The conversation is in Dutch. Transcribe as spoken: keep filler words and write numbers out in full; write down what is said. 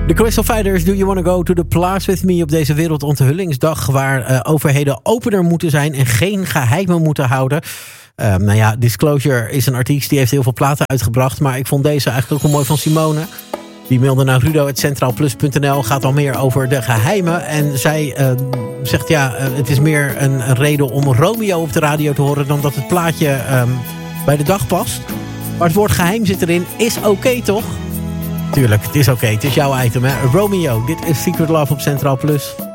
De Crystal Fighters, Do You Wanna Go to the Plaza With Me op deze Wereldontthullingsdag, waar uh, overheden opener moeten zijn en geen geheimen moeten houden. Uh, nou ja, Disclosure is een artiest die heeft heel veel platen uitgebracht, maar ik vond deze eigenlijk ook wel mooi van Simone. Die mailde naar rudo apenstaartje centraalplus punt n l, gaat al meer over de geheimen. En zij uh, zegt ja, uh, het is meer een, een reden om Romeo op de radio te horen dan dat het plaatje um, bij de dag past. Maar het woord geheim zit erin, is oké okay, toch? Tuurlijk, het is oké. Okay. Het is jouw item, hè? Romeo, dit is Secret Love op Centraal Plus.